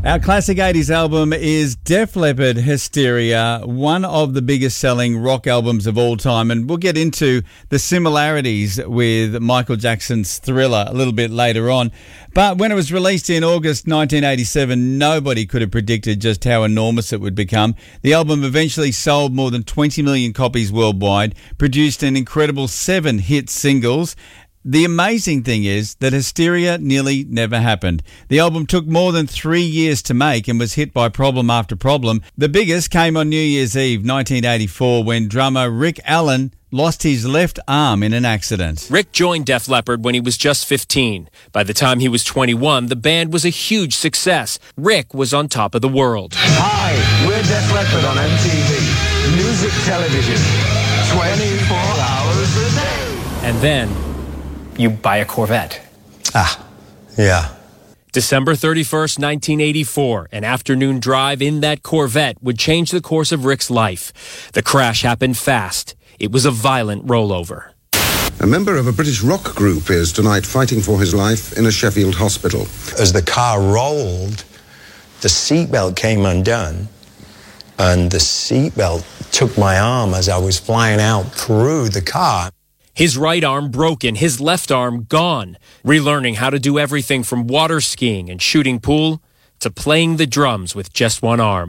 Our classic 80s album is Def Leppard, Hysteria, one of the biggest selling rock albums of all time. And we'll get into the similarities with Michael Jackson's Thriller a little bit later on. But when it was released in August 1987, nobody could have predicted just how enormous it would become. The album eventually sold more than 20 million copies worldwide, produced an incredible 7 hit singles. The amazing thing is that Hysteria nearly never happened. The album took more than 3 years to make and was hit by problem after problem. The biggest came on New Year's Eve 1984 when drummer Rick Allen lost his left arm in an accident. Rick joined Def Leppard when he was just 15. By the time he was 21, the band was a huge success. Rick was on top of the world. Hi, we're Def Leppard on MTV. Music television. 24 hours a day. And then you buy a Corvette. Yeah. December 31st, 1984, an afternoon drive in that Corvette would change the course of Rick's life. The crash happened fast. It was a violent rollover. A member of a British rock group is tonight fighting for his life in a Sheffield hospital. As the car rolled, the seatbelt came undone, and the seatbelt took my arm as I was flying out through the car. His right arm broken, his left arm gone. Relearning how to do everything from water skiing and shooting pool to playing the drums with just one arm.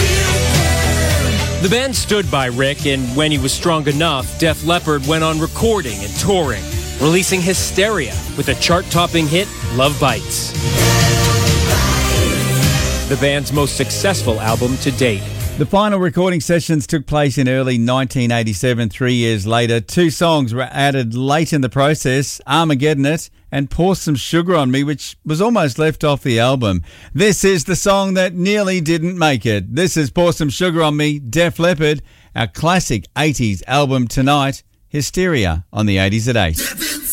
The band stood by Rick, and when he was strong enough, Def Leppard went on recording and touring, releasing Hysteria with a chart-topping hit, Love Bites. The band's most successful album to date. The final recording sessions took place in early 1987, 3 years later. 2 songs were added late in the process, Armageddon It and Pour Some Sugar on Me, which was almost left off the album. This is the song that nearly didn't make it. This is Pour Some Sugar on Me, Def Leppard, our classic 80s album tonight, Hysteria on the 80s at 8.